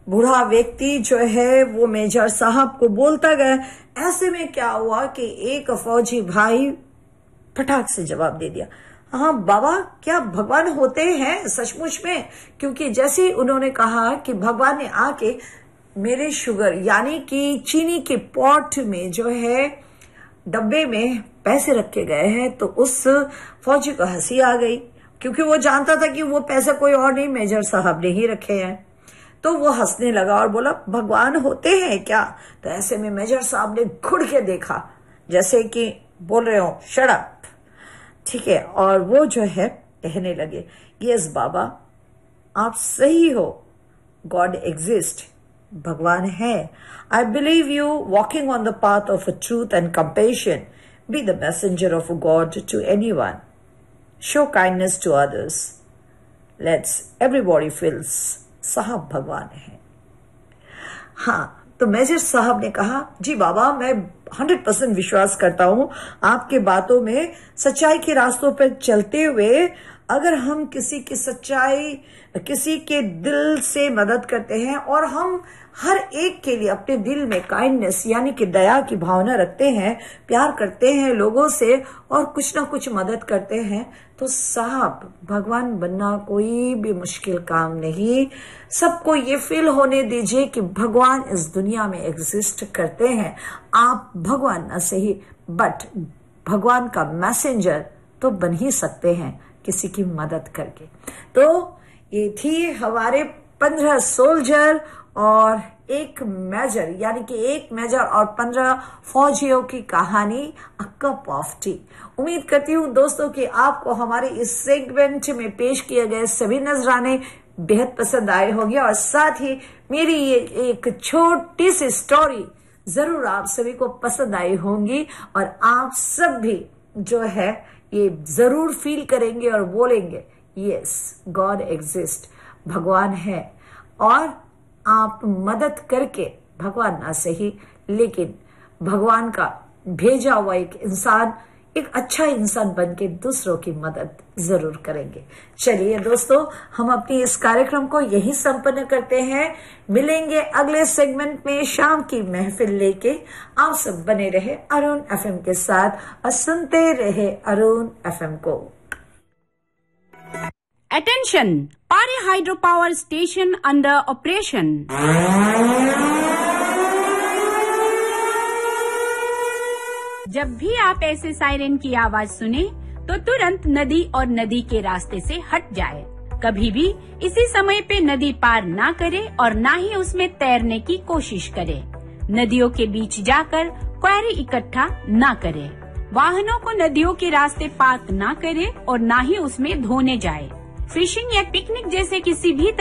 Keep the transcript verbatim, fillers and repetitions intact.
बूढ़ा व्यक्ति जो है वो मेजर साहब को बोलता गया। ऐसे में क्या हुआ कि एक फौजी भाई फटाक से जवाब दे दिया, हाँ बाबा, क्या भगवान होते हैं सचमुच में? क्योंकि जैसे ही उन्होंने कहा कि भगवान ने आके मेरे शुगर यानी कि चीनी के पॉट में जो है डब्बे में पैसे रखे गए हैं, तो उस फौजी को हंसी आ गई, क्योंकि वो जानता था कि वो पैसे कोई और नहीं, मेजर साहब ने ही रखे हैं। तो वो हंसने लगा और बोला, भगवान होते हैं क्या? तो ऐसे में मेजर साहब ने घुड़ के देखा, जैसे कि बोल रहे हो शट अप, ठीक है। और वो जो है कहने लगे, यस बाबा, आप सही हो, गॉड एग्जिस्ट, भगवान है। I believe you walking on the path of truth and compassion, be the messenger of God to any one, show kindness to others, let's everybody feels साहब भगवान है। हाँ, तो मेजर साहब ने कहा, जी बाबा, मैं हंड्रेड परसेंट विश्वास करता हूं आपके बातों में। सच्चाई के रास्तों पर चलते हुए अगर हम किसी की सच्चाई, किसी के दिल से मदद करते हैं और हम हर एक के लिए अपने दिल में काइंडनेस यानी कि दया की भावना रखते हैं, प्यार करते हैं लोगों से और कुछ ना कुछ मदद करते हैं, तो साहब भगवान बनना कोई भी मुश्किल काम नहीं। सबको ये फील होने दीजिए कि भगवान इस दुनिया में एग्जिस्ट करते हैं। आप भगवान न सही बट भगवान का मैसेंजर तो बन ही सकते हैं किसी की मदद करके। तो ये थी हमारे पंद्रह सोल्जर और एक मेजर यानी कि एक मेजर और पंद्रह फौजियों की कहानी अ कप ऑफ टी। उम्मीद करती हूँ दोस्तों कि आपको हमारे इस सेगमेंट में पेश किए गए सभी नजराने बेहद पसंद आए होंगे और साथ ही मेरी ये एक छोटी सी स्टोरी जरूर आप सभी को पसंद आई होंगी और आप सब भी जो है ये जरूर फील करेंगे और बोलेंगे, यस गॉड एग्जिस्ट, भगवान है। और आप मदद करके भगवान ना सही लेकिन भगवान का भेजा हुआ एक इंसान, एक अच्छा इंसान बन के दूसरों की मदद जरूर करेंगे। चलिए दोस्तों, हम अपनी इस कार्यक्रम को यही संपन्न करते हैं। मिलेंगे अगले सेगमेंट में शाम की महफिल लेके। आप सब बने रहे अरुण एफएम के साथ और सुनते रहे अरुण एफएम को। Attention! Pari hydropower station under operation. जब भी आप ऐसे सायरन की आवाज सुने तो तुरंत नदी और नदी के रास्ते से हट जाए। कभी भी इसी समय पे नदी पार ना करे और ना ही उसमें तैरने की कोशिश करे। नदियों के बीच जाकर क्वारी इकट्ठा ना करे। वाहनों को नदियों के रास्ते पार्क ना करे और ना ही उसमें धोने जाए। फिशिंग या पिकनिक जैसे किसी भी